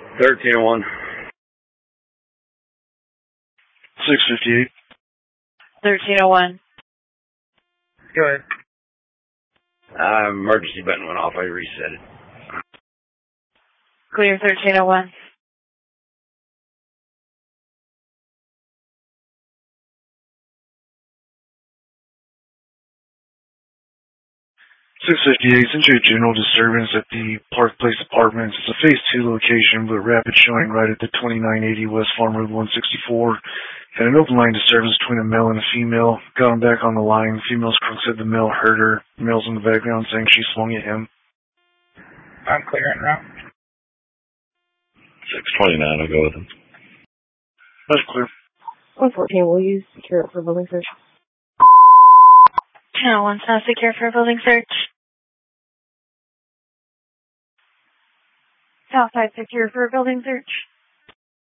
1301. 658. 1301. Go ahead. Emergency button went off. I reset it. Clear 1301. 658, Century General disturbance at the Park Place Apartments. It's a Phase 2 location, but rapid showing right at the 2980 West Farm Road 164. Had an open line disturbance between a male and a female. Got him back on the line. Female's crook said the male hurt her. The male's in the background saying she swung at him. I'm clearing route. 629, I'll go with him. That's clear. 114, will you secure it for building search? 1001, sounds secure for a building search. Southside secure for a building search.